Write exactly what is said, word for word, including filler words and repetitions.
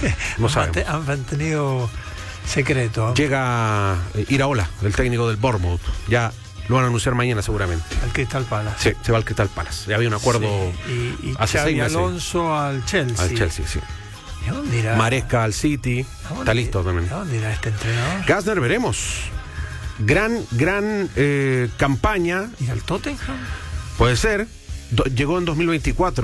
No sabemos. Han mantenido secreto. Llega Iraola, el técnico del Bournemouth. Ya lo van a anunciar mañana seguramente. Al Crystal Palace. Sí, se va al Crystal Palace. Ya había un acuerdo sí. Y, y hace Xavi seis meses. Alonso al Chelsea. Al Chelsea, sí. ¿Y a dónde irá? Maresca al City. Está listo también. ¿A dónde irá este entrenador? Gazner, veremos. Gran, gran eh, campaña. ¿Ir al Tottenham? Puede ser. Do- llegó en dos mil veinticuatro.